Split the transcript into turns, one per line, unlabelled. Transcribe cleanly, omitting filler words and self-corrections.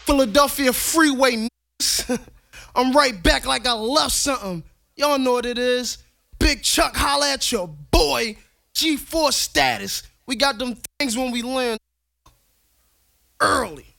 Philadelphia freeway niggas. I'm right back like I left something. Y'all know what it is. Big Chuck, holla at your boy. G4 status. We got them things when we land early.